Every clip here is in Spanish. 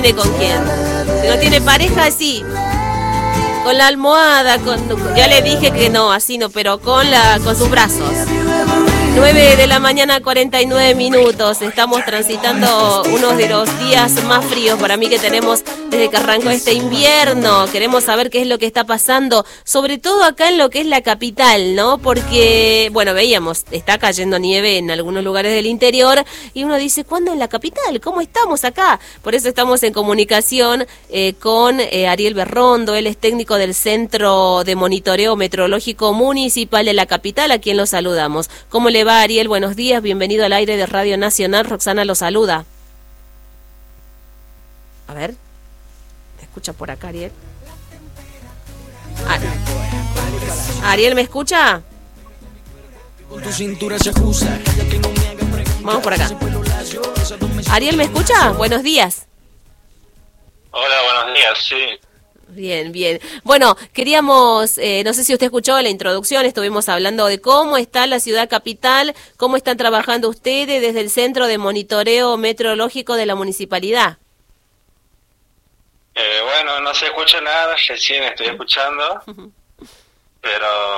¿Tiene con quién? Si no tiene pareja, sí. Con la almohada, ya le dije que no, así no, pero con sus brazos. 9 de la mañana, 49 minutos. Estamos transitando uno de los días más fríos para mí que tenemos desde que arrancó este invierno. Queremos saber qué es lo que está pasando, sobre todo acá en lo que es la capital, ¿no? Porque, bueno, veíamos, está cayendo nieve en algunos lugares del interior y uno dice, ¿cuándo en la capital? ¿Cómo estamos acá? Por eso estamos en comunicación con Ariel Berrondo. Él es técnico del Centro de Monitoreo Meteorológico Municipal de la capital, a quien lo saludamos. ¿Cómo le va, Ariel? Buenos días, bienvenido al aire de Radio Nacional. Roxana lo saluda. A ver, ¿me escucha por acá, Ariel? ¿Ariel me escucha? Vamos por acá. ¿Ariel me escucha? Buenos días. Hola, buenos días, sí. Bien, bien. Bueno, queríamos, no sé si usted escuchó la introducción, estuvimos hablando de cómo está la ciudad capital, cómo están trabajando ustedes desde el Centro de Monitoreo Meteorológico de la Municipalidad. Bueno, no se escucha nada, recién estoy escuchando, pero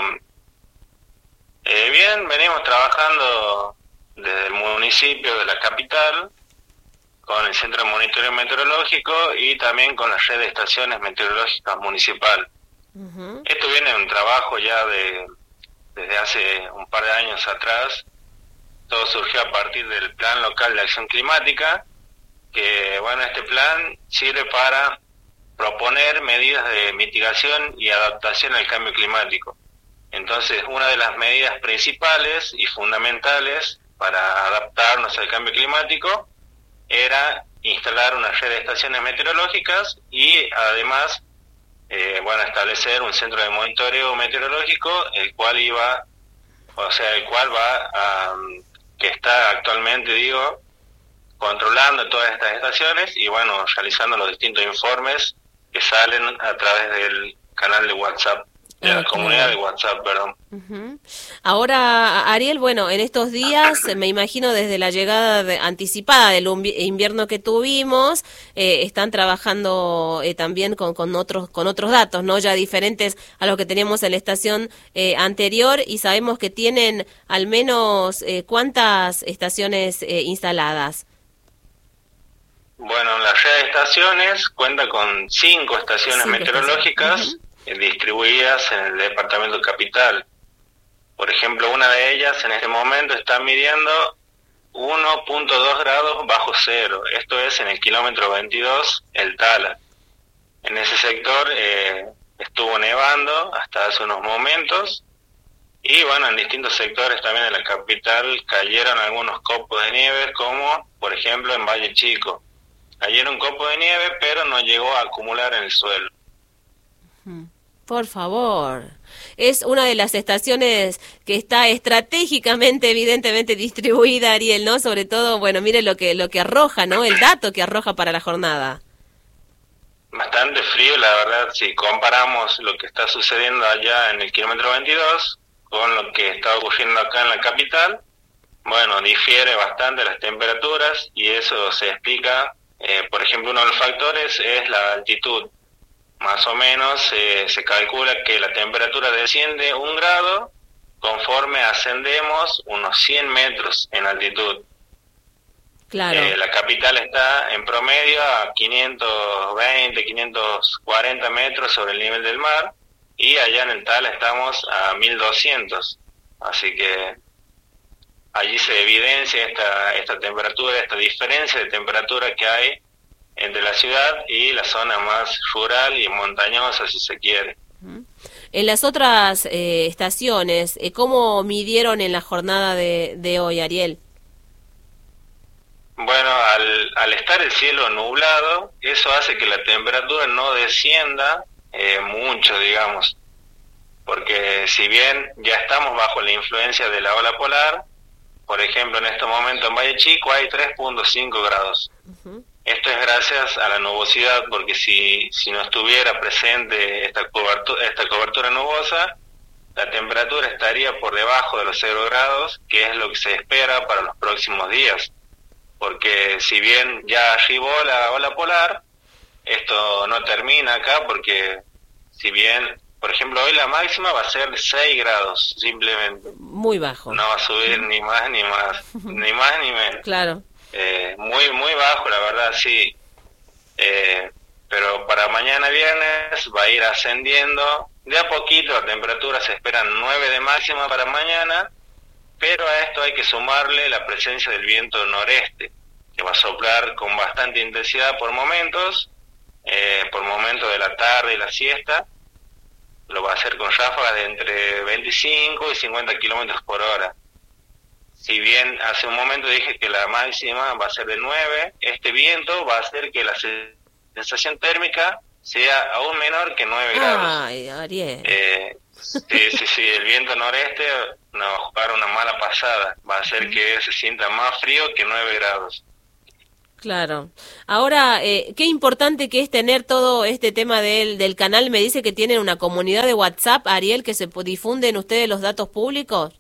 bien, venimos trabajando desde el municipio de la capital, con el Centro de Monitoreo Meteorológico y también con la red de estaciones meteorológicas municipal. Esto viene de un trabajo ya desde hace un par de años atrás. Todo surgió a partir del Plan Local de Acción Climática, que bueno, este plan sirve para proponer medidas de mitigación y adaptación al cambio climático. Entonces, una de las medidas principales y fundamentales para adaptarnos al cambio climático era instalar una red de estaciones meteorológicas y además establecer un centro de monitoreo meteorológico, el cual que está actualmente, controlando todas estas estaciones y realizando los distintos informes que salen a través del canal de WhatsApp, de la comunidad de WhatsApp, perdón. Ahora, Ariel, bueno, en estos días, me imagino desde la llegada anticipada del invierno que tuvimos, están trabajando también con otros datos, ¿no? Ya diferentes a los que teníamos en la estación anterior, y sabemos que tienen al menos ¿cuántas estaciones instaladas? Bueno, la red de estaciones cuenta con 5 estaciones meteorológicas distribuidas en el departamento capital. Por ejemplo, una de ellas en este momento está midiendo 1.2 grados bajo cero. Esto es en el kilómetro 22, el Tala. En ese sector estuvo nevando hasta hace unos momentos y en distintos sectores también de la capital cayeron algunos copos de nieve, como por ejemplo en Valle Chico. Cayeron un copo de nieve, pero no llegó a acumular en el suelo. Por favor. Es una de las estaciones que está estratégicamente, evidentemente distribuida, Ariel, ¿no? Sobre todo, mire lo que arroja, ¿no? El dato que arroja para la jornada. Bastante frío, la verdad, si comparamos lo que está sucediendo allá en el kilómetro 22 con lo que está ocurriendo acá en la capital, difiere bastante las temperaturas y eso se explica, por ejemplo, uno de los factores es la altitud. Más o menos se calcula que la temperatura desciende 1 grado conforme ascendemos unos 100 metros en altitud. Claro. La capital está en promedio a 520, 540 metros sobre el nivel del mar y allá en el Tala estamos a 1200. Así que allí se evidencia esta temperatura, esta diferencia de temperatura que hay entre la ciudad y la zona más rural y montañosa, si se quiere. En las otras estaciones, ¿cómo midieron en la jornada de hoy, Ariel? Bueno, al estar el cielo nublado, eso hace que la temperatura no descienda mucho, porque si bien ya estamos bajo la influencia de la ola polar, por ejemplo, en este momento en Valle Chico hay 3.5 grados. Esto es gracias a la nubosidad, porque si no estuviera presente esta cobertura nubosa, la temperatura estaría por debajo de los 0 grados, que es lo que se espera para los próximos días. Porque si bien ya arribó la ola polar, esto no termina acá porque si bien, por ejemplo, hoy la máxima va a ser 6 grados, simplemente. Muy bajo. No va a subir ni más ni más, ni más ni menos. Claro. Muy, muy bajo, la verdad, sí. Pero para mañana viernes va a ir ascendiendo. De a poquito la temperatura se esperan 9 de máxima para mañana, pero a esto hay que sumarle la presencia del viento noreste, que va a soplar con bastante intensidad por momentos de la tarde y la siesta. Lo va a hacer con ráfagas de entre 25 y 50 kilómetros por hora. Si bien hace un momento dije que la máxima va a ser de 9, este viento va a hacer que la sensación térmica sea aún menor que 9 grados. Ay, Ariel. Sí, el viento noreste nos va a jugar una mala pasada. Va a hacer que se sienta más frío que 9 grados. Claro. Ahora, qué importante que es tener todo este tema del canal. Me dice que tienen una comunidad de WhatsApp, Ariel, que se difunden ustedes los datos públicos.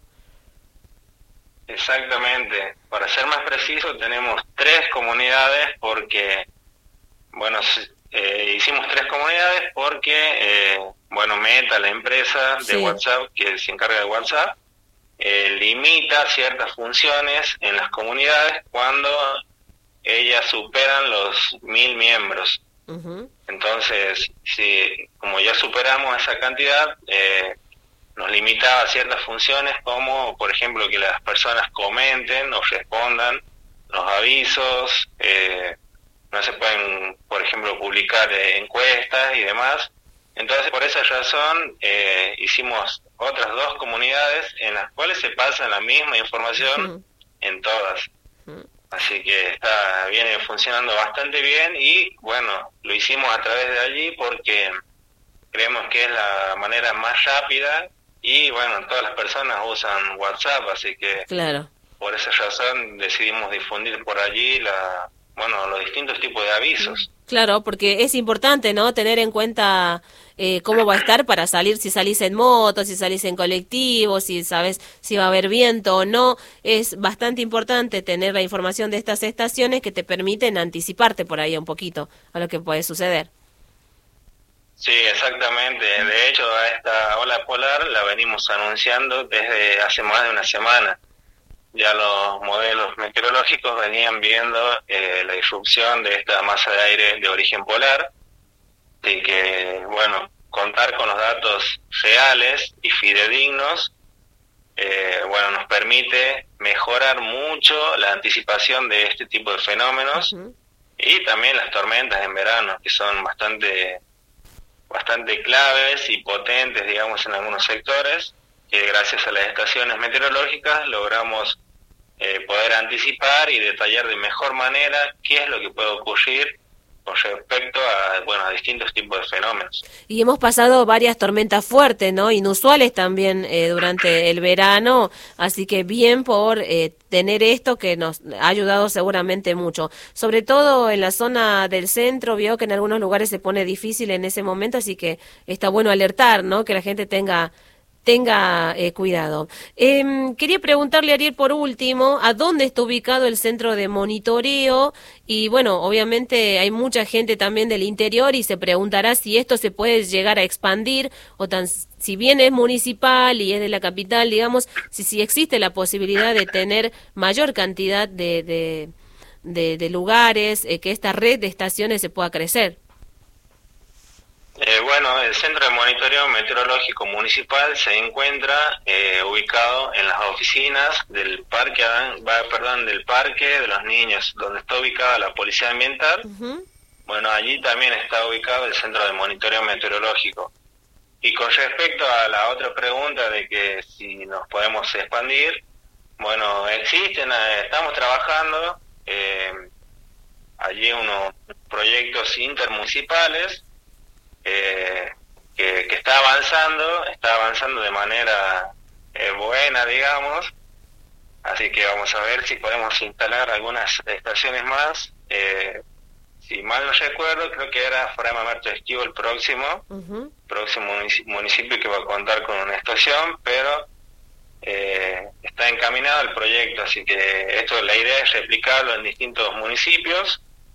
Exactamente. Para ser más preciso, tenemos 3 comunidades porque, bueno, hicimos 3 comunidades porque, Meta, la empresa de WhatsApp, que se encarga de WhatsApp, limita ciertas funciones en las comunidades cuando ellas superan los 1000 miembros. Uh-huh. Entonces, como ya superamos esa cantidad, nos limitaba a ciertas funciones como, por ejemplo, que las personas comenten o respondan los avisos, no se pueden, por ejemplo, publicar encuestas y demás. Entonces, por esa razón, hicimos otras 2 comunidades en las cuales se pasa la misma información en todas. Así que viene funcionando bastante bien y, bueno, lo hicimos a través de allí porque creemos que es la manera más rápida y, bueno, todas las personas usan WhatsApp, así que claro. Por esa razón decidimos difundir por allí los distintos tipos de avisos. Claro, porque es importante, ¿no?, tener en cuenta cómo va a estar para salir, si salís en moto, si salís en colectivo, si sabes si va a haber viento o no. Es bastante importante tener la información de estas estaciones que te permiten anticiparte por ahí un poquito a lo que puede suceder. Sí, exactamente. De hecho, a esta ola polar la venimos anunciando desde hace más de una semana. Ya los modelos meteorológicos venían viendo la irrupción de esta masa de aire de origen polar, y que, bueno, contar con los datos reales y fidedignos, nos permite mejorar mucho la anticipación de este tipo de fenómenos. Uh-huh. Y también las tormentas en verano, que son bastante claves y potentes, digamos, en algunos sectores, que gracias a las estaciones meteorológicas logramos poder anticipar y detallar de mejor manera qué es lo que puede ocurrir con respecto a distintos tipos de fenómenos. Y hemos pasado varias tormentas fuertes, ¿no?, inusuales también durante el verano, así que bien por tener esto que nos ha ayudado seguramente mucho. Sobre todo en la zona del centro, vio que en algunos lugares se pone difícil en ese momento, así que está bueno alertar, ¿no?, que la gente tenga cuidado. Quería preguntarle, Ariel, por último, ¿a dónde está ubicado el centro de monitoreo? Y bueno, obviamente hay mucha gente también del interior y se preguntará si esto se puede llegar a expandir, si bien es municipal y es de la capital, digamos, si existe la posibilidad de tener mayor cantidad de lugares, que esta red de estaciones se pueda crecer. El Centro de Monitoreo Meteorológico Municipal se encuentra ubicado en las oficinas del Parque de los Niños, donde está ubicada la Policía Ambiental. Uh-huh. Bueno, allí también está ubicado el Centro de Monitoreo Meteorológico. Y con respecto a la otra pregunta de que si nos podemos expandir, bueno, estamos trabajando allí unos proyectos intermunicipales que está avanzando de manera buena, digamos, así que vamos a ver si podemos instalar algunas estaciones más. Si mal no recuerdo, creo que era Fray Mamerto Esquivo el próximo municipio que va a contar con una estación, pero está encaminado el proyecto, así que la idea es replicarlo en distintos municipios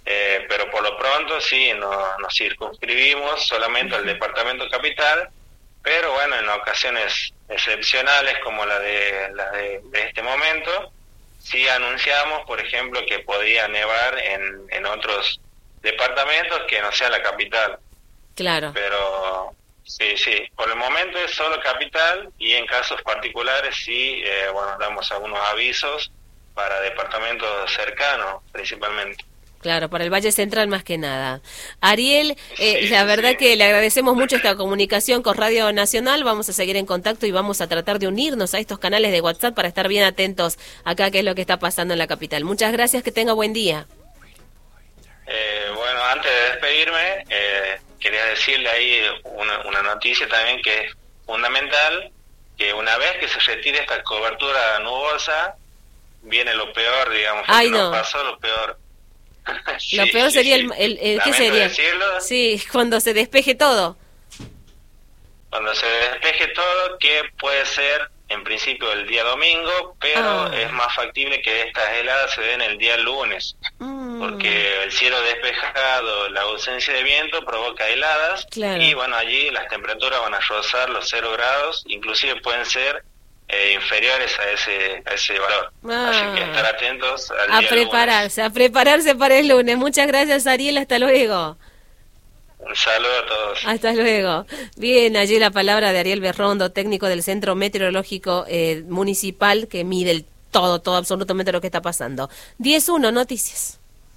pero por lo pronto sí, nos circunscribimos solamente al departamento capital, pero bueno, en ocasiones excepcionales como de este momento, sí anunciamos, por ejemplo, que podía nevar en otros departamentos que no sea la capital. Claro. Pero sí, por el momento es solo capital y en casos particulares sí, bueno, damos algunos avisos para departamentos cercanos principalmente. Claro, para el Valle Central más que nada. Ariel, Sí, la verdad sí. que le agradecemos mucho esta comunicación con Radio Nacional. Vamos a seguir en contacto y vamos a tratar de unirnos a estos canales de WhatsApp para estar bien atentos acá qué es lo que está pasando en la capital. Muchas gracias, que tenga buen día. Bueno, antes de despedirme, quería decirle ahí una noticia también que es fundamental, que una vez que se retire esta cobertura nubosa, viene lo peor, digamos, Ay, porque no. nos pasó lo peor. Lo Sí, peor sí, sería sí. ¿qué Lamento sería? decirlo, Sí, cuando se despeje todo. cuando se despeje todo, que puede ser en principio el día domingo, pero es más factible que estas heladas se den el día lunes, porque el cielo despejado, la ausencia de viento provoca heladas, Claro. y bueno, allí las temperaturas van a rozar los 0 grados, inclusive pueden ser inferiores a ese valor. Así que estar atentos al A día prepararse, a prepararse para el lunes. Muchas gracias, Ariel, hasta luego. Un saludo a todos. Hasta luego. Bien, allí la palabra de Ariel Berrondo, técnico del Centro Meteorológico Municipal, que mide todo absolutamente lo que está pasando. 10-1, noticias.